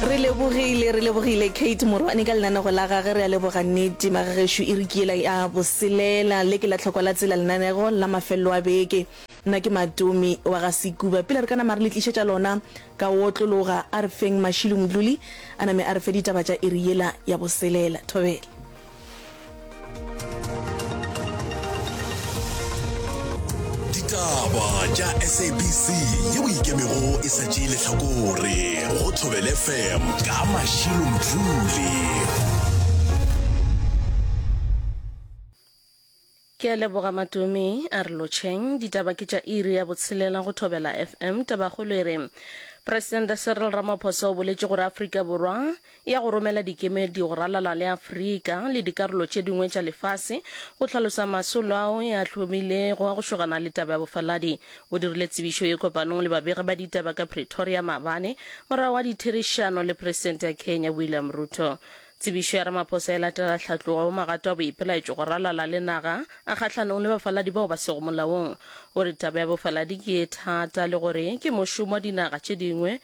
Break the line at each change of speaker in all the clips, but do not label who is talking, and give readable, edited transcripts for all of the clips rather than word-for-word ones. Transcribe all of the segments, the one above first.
Re lebogile Kate Morwane ka lenaneo la gagwe re a leboga nnete magagesho e rikiela ya boselela le ke la tlhoko la tsela lenanego la mafelo a beke nna ke Matumi wa ga Sekuba pele re kana mare le tlisetša lona ka otlologa a re feng Mashilo Mdluli a name a re fe ditaba tša eriela ya boselela thobela.
Ditaba tša SABC yeo ikemego e sa tšeile hlakore go Thobela FM ka Mashilo Mdluli.
Ke a leboga Matumi a re lotšheng ditaba ke tša iri ya botshelela go Thobela FM tabagolo e re President Cyril Ramaphosa o boletše gore Afrika Borwa ya go romela dikemedi go ralala le Afrika le dikarolo tše dingwe tša lefase go hlalosa masolo ao ya hlomile go šogana le taba ya bofaladi o dirile tsebišo ye kopanong le babegi ba ditaba ka Pretoria maabane morago wa ditherišano le President ya Kenya William Ruto. Tsebišo ya Ramaphosa e latela tlhatlogo go magato a boipelaetšo go ralala le naga a kgatlhanong le bafaladi bao ba sego molaong gore taba ya bofaladi ke e thata le gore ke mošomo dinaga tše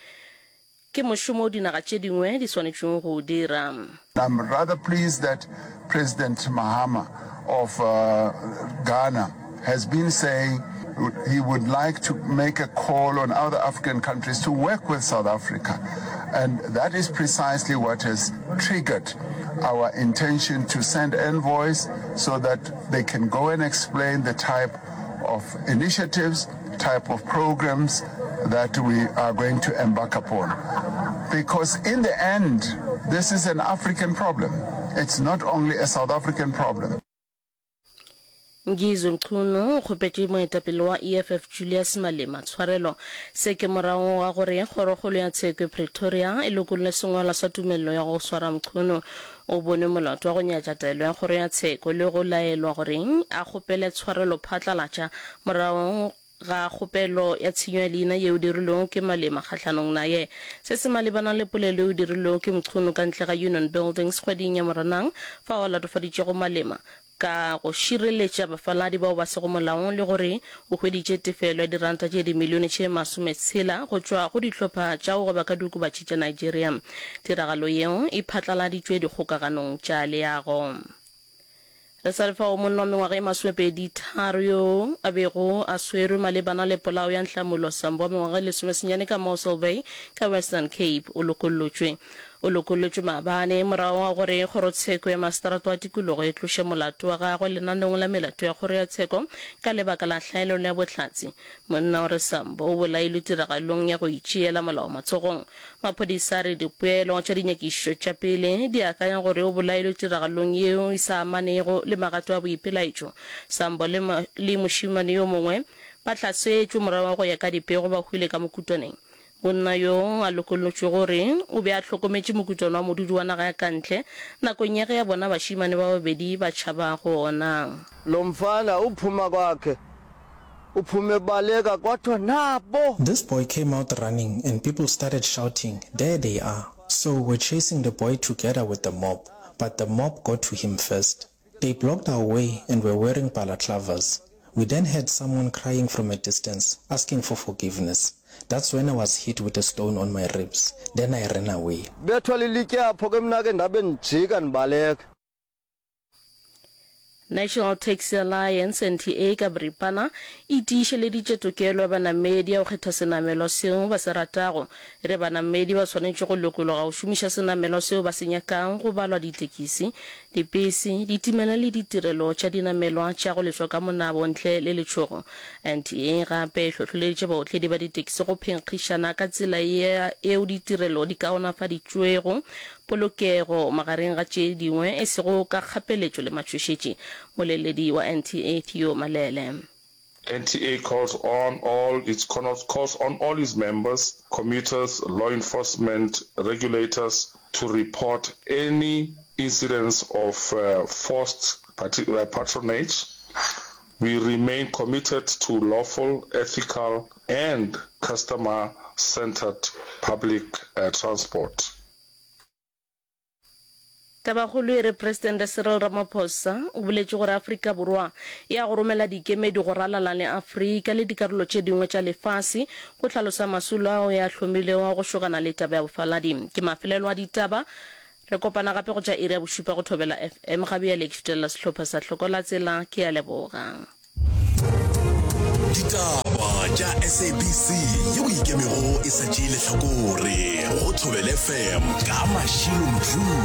dingwe di swanetšeng go dira.
I'm rather pleased that President Mahama of Ghana has been saying he would like to make a call on other African countries to work with South Africa. And that is precisely what has triggered our intention to send envoys so that they can go and explain the type of initiatives, type of programs that we are going to embark upon. Because in the end, this is an African problem. It's not only a South African problem.
Ngizo Mchunu khopetse moetapele wa EFF Julius Malema tshwarelo se ke morao wa gore kgorogolo ya tsheko Pretoria e lokolle sengwala sa tumello ya go swara Mchunu o bone molato wa go nyatša taelo ya gore ya tsheko le go laelwa gore a gopele tshwarelo phatlalatša morao ga kgopelo ya tshenyo ya leina yeo dirilweng ke Malema kgatlhanong naye se se malebana le polelo yeo dirilweng ke Mchunu ka ntle ga Union Buildings kgweding ya Moranang fa o latofaditše go Malema ka go šireletša bafaladi bao ba sego molaong le gore o hweditše tefelo ya diranta tše dimilione tše 60 go tšwa go dihlopha tšao go ba ka diokobatši tša Nigeria. Tiragalo yeo e phatlaladitšwe dikgokaganong tša leago. Re sa lefa o monna wa mengwaga e 23 yo a bego a swerwe malebana le polao ya Nhlamulo Sambo wa mengwaga e 10 ka Mossel Bay ka Western Cape o lokolotšwe maabane morago wa gore kgorotsheko ya masetarato wa tikologo e tloše molato wa gagwe lenaneong la melato ya kgoro ya tsheko ka lebaka la hlaelelo ya bohlatse. Monna wa re Sambo o bolailwe tiragalong ya go itšeela molao matsogong. Maphodisa re dipoelo tša dinyakišo tša pele di akanya gore o bolailwe tiragalong yeo e sa amanego le magato a boipelaetšo. Sambo le mošimane yo mongwe ba hlasetšwe morago wa go ya ka dipego ba hwile ka mokutwaneng. Monna yo a lokolotšwe gore o be a hlokometše mokutwana wa modudi wa naga ya kantle nakong ya ge ya bona bašimane ba babedi ba tšhaba go ona.
Lo mfana uphuma kwakhe uphume baleka kwathwa nabo.
This boy came out running and people started shouting, "There they are." So we're chasing the boy together with the mob, but the mob got to him first. They blocked our way and were wearing balaclavas. We then heard someone crying from a distance, asking for forgiveness. That's when I was hit with a stone on my ribs. Then I ran away.
National Taxi Alliance NTA ka Bripana e tiišeleditše tokelo ya banamedi ya go kgetha senamelo seo ba se ratago re banamedi ba swanetše go lokologa go šomiša senamelo seo ba se nyakang go balwa ditekisi dipese ditimela le ditirelo tša dinamelwa tša go leswa ka monabo ntle le letšhogo. NTA gape e hlohloleditše baotledi ba ditekisi go phenkgišana ka tsela eo ditirelo di kaonafaditšwego polokego magareng ga tše dingwe e sego ka kgapeletšo le matšhošetše. Moleledi wa NTA Theo Malele.
NTA calls on all its members, commuters, law enforcement, regulators to report any incidents of forced patronage. We remain committed to lawful, ethical, and customer-centered public transport.
Tabagolo e re President Cyril Ramaphosa o boletse gore Afrika Borwa ya go romela dikemedi go ralala le Afrika le dikarolo tše dingwe tša lefase go tlhalosa masolo ao ya hlomile wa go shogana le taba ya bofaladi ke mafelelo a ditaba re kopana gape go tša iri ya bošupa go thobela FM gabe ya le fitela sehlopha sa hlokola tsela ke ya leboga
ditaba tša SABC yeo ikemego e sa tšeile hlakore go thobela FM ka Mashilo Mthuli.